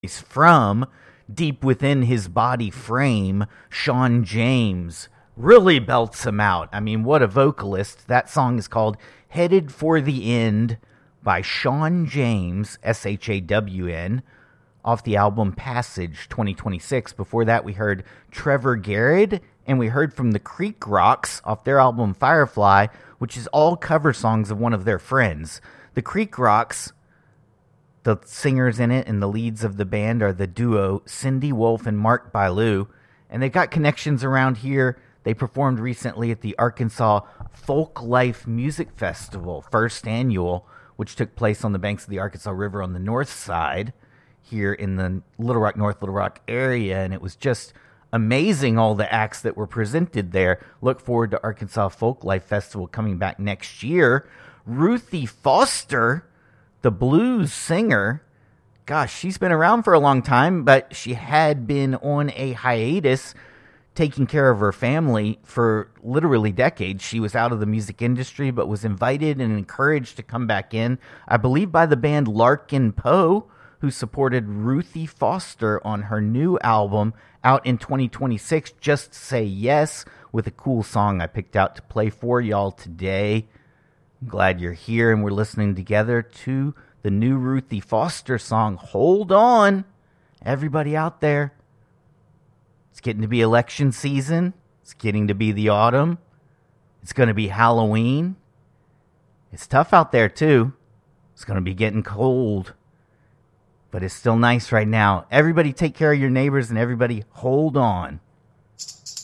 from deep within his body frame, Sean James really belts him out. I mean, what a vocalist. That song is called Headed for the End by Sean James, SHAWN, off the album Passage 2026. Before that, we heard Trevor Garrett, and we heard from the Creek Rocks off their album Firefly, which is all cover songs of one of their friends. The Creek Rocks, the singers in it and the leads of the band are the duo Cindy Wolf and Mark Bailu, and they've got connections around here. They performed recently at the Arkansas Folk Life Music Festival, first annual, which took place on the banks of the Arkansas River on the north side here in the Little Rock, North Little Rock area, and it was just amazing, all the acts that were presented there. Look forward to Arkansas Folk Life Festival coming back next year. Ruthie Foster, the blues singer, gosh, she's been around for a long time, but she had been on a hiatus taking care of her family for literally decades. She was out of the music industry, but was invited and encouraged to come back in, I believe by the band Larkin Poe, who supported Ruthie Foster on her new album out in 2026, Just Say Yes, with a cool song I picked out to play for y'all today. I'm glad you're here and we're listening together to the new Ruthie Foster song, Hold On. Everybody out there, it's getting to be election season. It's getting to be the autumn. It's going to be Halloween. It's tough out there too. It's going to be getting cold. But it's still nice right now. Everybody take care of your neighbors and everybody hold on.